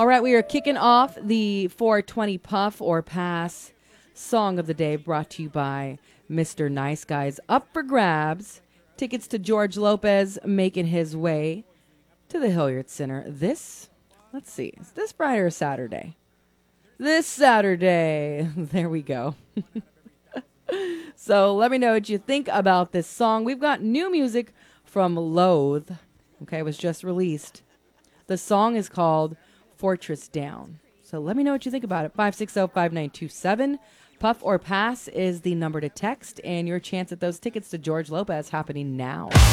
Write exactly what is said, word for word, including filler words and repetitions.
All right, we are kicking off the four twenty Puff or Pass song of the day, brought to you by Mister Nice Guys. Up for grabs, tickets to George Lopez making his way to the Hilliard Center this, let's see, is this Friday or Saturday? This Saturday. There we go. So let me know what you think about this song. We've got new music from Loathe. Okay, it was just released. The song is called Fortress Down. So let me know what you think about it. five six zero, five nine two seven. Puff or Pass is the number to text, and your chance at those tickets to George Lopez happening now.